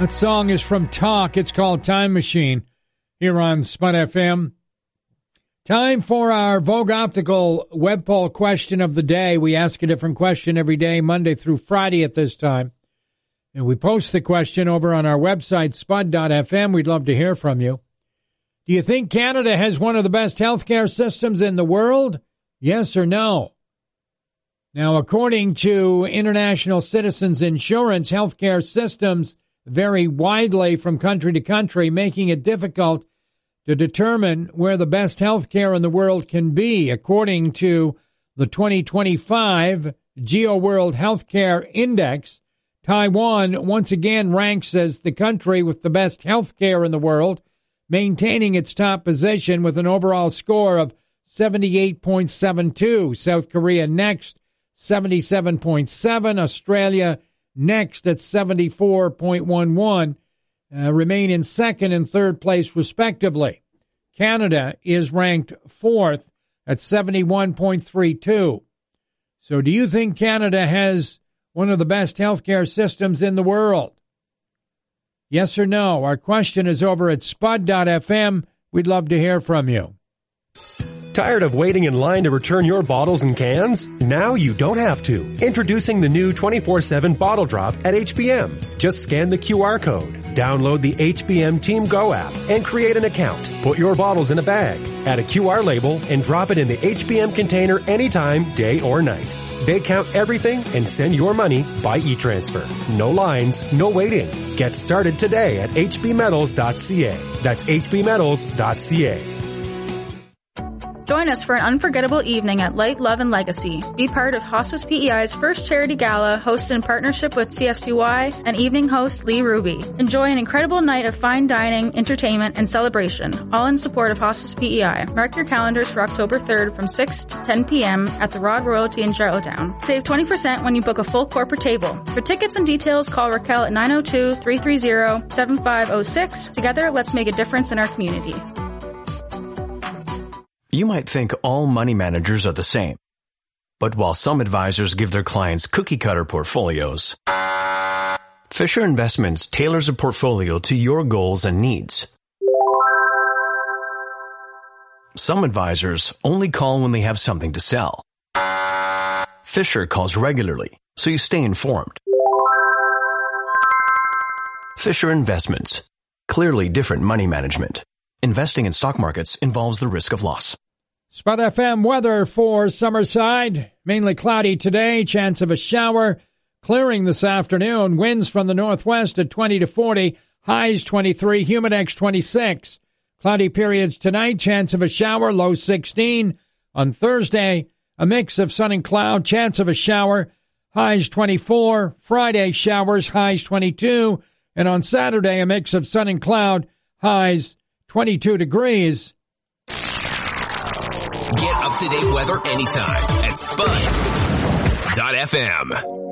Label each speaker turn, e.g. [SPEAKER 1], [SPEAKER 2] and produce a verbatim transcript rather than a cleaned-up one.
[SPEAKER 1] That song is from Talk. It's called Time Machine here on Spud F M. Time for our Vogue Optical web poll question of the day. We ask a different question every day, Monday through Friday at this time. And we post the question over on our website, spud dot f m. We'd love to hear from you. Do you think Canada has one of the best healthcare systems in the world? Yes or no? Now, according to International Citizens Insurance, healthcare systems vary widely from country to country, making it difficult to determine where the best healthcare in the world can be. According to the twenty twenty-five GeoWorld Healthcare Index, Taiwan once again ranks as the country with the best healthcare in the world, maintaining its top position with an overall score of seventy-eight point seven two. South Korea next, seventy-seven point seven. Australia next at seventy-four point one one. Uh, remain in second and third place, respectively. Canada is ranked fourth at seventy-one point three two. So do you think Canada has one of the best healthcare systems in the world? Yes or no? Our question is over at spud dot f m. We'd love to hear from you.
[SPEAKER 2] Tired of waiting in line to return your bottles and cans? Now you don't have to. Introducing the new twenty-four seven Bottle Drop at H B M. Just scan the Q R code, download the H B M Team Go app, and create an account. Put your bottles in a bag, add a Q R label, and drop it in the H B M container anytime, day or night. They count everything and send your money by e-transfer. No lines, no waiting. Get started today at h b metals dot c a. That's h b metals dot c a.
[SPEAKER 3] Join us for an unforgettable evening at Light, Love, and Legacy. Be part of Hospice P E I's first charity gala, hosted in partnership with C F C Y and evening host Lee Ruby. Enjoy an incredible night of fine dining, entertainment, and celebration, all in support of Hospice P E I. Mark your calendars for October third from six to ten p.m. at the Rod Royalty in Charlottetown. Save twenty percent when you book a full corporate table. For tickets and details, call Raquel at nine oh two, three three zero, seven five oh six. Together, let's make a difference in our community.
[SPEAKER 4] You might think all money managers are the same. But while some advisors give their clients cookie-cutter portfolios, Fisher Investments tailors a portfolio to your goals and needs. Some advisors only call when they have something to sell. Fisher calls regularly, so you stay informed. Fisher Investments. Clearly different money management. Investing in stock markets involves the risk of loss.
[SPEAKER 1] Spud F M weather for Summerside. Mainly cloudy today, chance of a shower. Clearing this afternoon. Winds from the northwest at twenty to forty. Highs twenty-three, Humidex twenty-six. Cloudy periods tonight, chance of a shower, low sixteen. On Thursday, a mix of sun and cloud, chance of a shower. Highs twenty-four. Friday, showers, highs twenty-two. And on Saturday, a mix of sun and cloud, highs twenty-two degrees.
[SPEAKER 5] Get up-to-date weather anytime at spud dot f m.